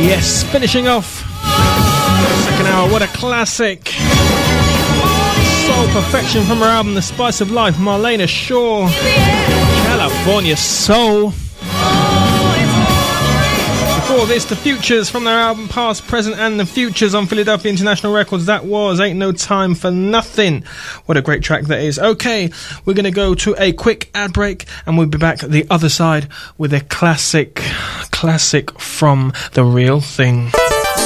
Yes, finishing off second hour. What a classic. Soul Perfection from her album The Spice of Life, Marlena Shaw. California Soul. Before this, The Futures from their album Past, Present and the Futures on Philadelphia International Records. That was Ain't No Time for Nothing. What a great track that is. Okay, we're going to go to a quick ad break and we'll be back the other side with a classic from The Real Thing.